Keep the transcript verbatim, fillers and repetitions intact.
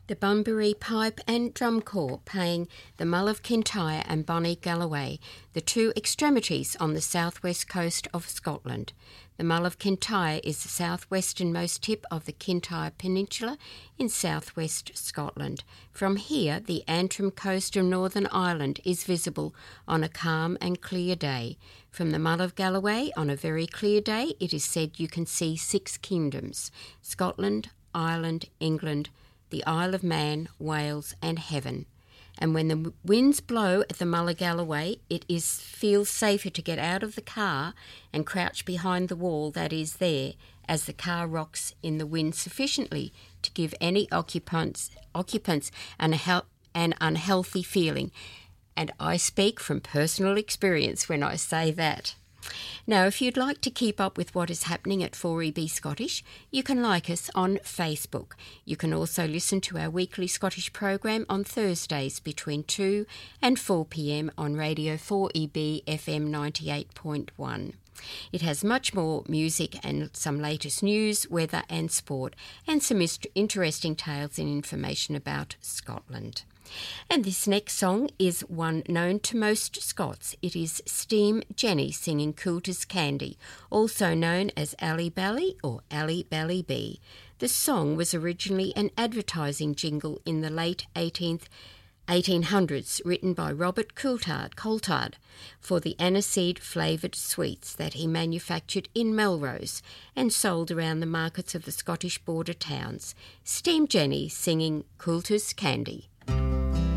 The Bunbury Pipe and Drum Corps playing the Mull of Kintyre and Bonnie Galloway, the two extremities on the southwest coast of Scotland. The Mull of Kintyre is the southwesternmost tip of the Kintyre Peninsula in southwest Scotland. From here, the Antrim coast of Northern Ireland is visible on a calm and clear day. From the Mull of Galloway, on a very clear day, it is said you can see six kingdoms: Scotland, Ireland, England, the Isle of Man, Wales and Heaven. And when the winds blow at the Mull of Galloway, it is feels safer to get out of the car and crouch behind the wall that is there, as the car rocks in the wind sufficiently to give any occupants occupants an, an unhealthy feeling. And I speak from personal experience when I say that. Now, if you'd like to keep up with what is happening at four E B Scottish, you can like us on Facebook. You can also listen to our weekly Scottish program on Thursdays between two and four p m on Radio four E B F M ninety-eight point one. It has much more music and some latest news, weather and sport, and some interesting tales and information about Scotland. And this next song is one known to most Scots. It is Steam Jenny singing Coulter's Candy, also known as Ali Bally or Ali Bally Bee. The song was originally an advertising jingle in the late eighteenth, eighteen hundreds, written by Robert Coulthard, Coulthard for the aniseed-flavoured sweets that he manufactured in Melrose and sold around the markets of the Scottish border towns. Steam Jenny singing Coulter's Candy.